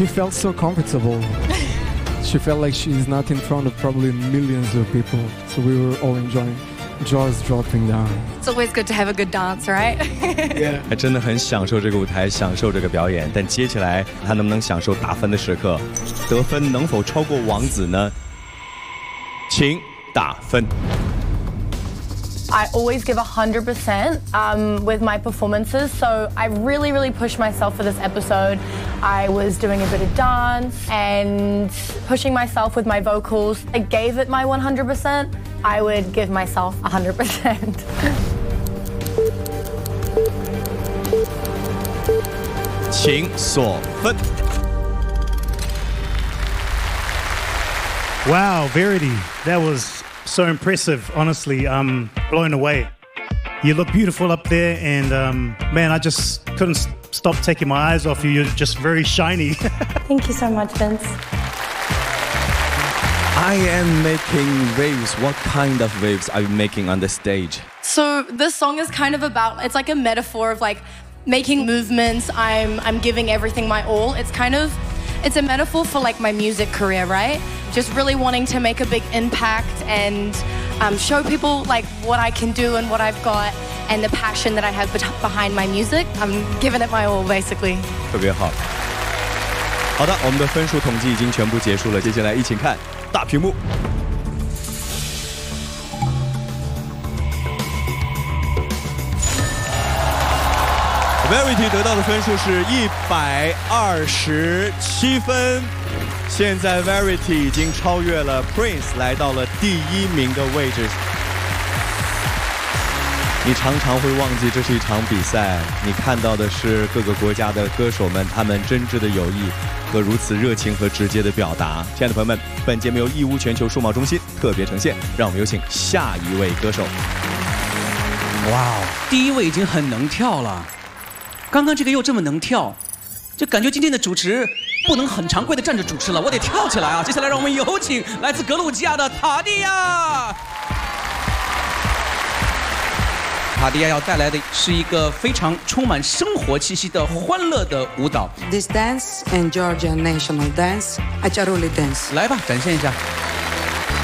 She felt so comfortable. She felt like she's not in front of probably millions of people. So we were all enjoying. Jaws dropping down. It's always good to have a good dance, right? Yeah. 还真的很享受这个舞台，享受这个表演。但接下来他能不能享受打分的时刻？得分能否超过王子呢？请打分。 I always give 100% with my performances, so I really, really pushed myself for this episode. I was doing a bit of dance and pushing myself with my vocals. I gave it my 100%. I would give myself 100%. 请锁分。 Wow, Verity, that was so impressive. Honestly, blown away. You look beautiful up there, and man, I just couldn't stop taking my eyes off you. You're just very shiny. Thank you so much, Vince. I am making waves. What kind of waves are you making on the stage? So this song is kind of about, it's like a metaphor of like making movements. I'm giving everything my all. It's a metaphor for like my music career, right? Just really wanting to make a big impact and show people like what I can do and what I've got and the passion that I have behind my music. I'm giving it my all, basically. 特别好。好的，我们的分数统计已经全部结束了，接下来一起看大屏幕。Verity 得到的分数是127分，现在 Verity 已经超越了 Prince， 来到了第1名的位置。你常常会忘记这是一场比赛，你看到的是各个国家的歌手们他们真挚的友谊和如此热情和直接的表达。亲爱的朋友们，本节目由义乌全球数码中心特别呈现，让我们有请下一位歌手。 哇，第一位已经很能跳了，刚刚这个又这么能跳，就感觉今天的主持不能很常规的站着主持了，我得跳起来啊！接下来让我们有请来自格鲁吉亚的塔蒂亚。塔蒂亚要带来的是一个非常充满生活气息的欢乐的舞蹈。 This dance and Georgian national dance, Acharuli dance. 来吧，展现一下。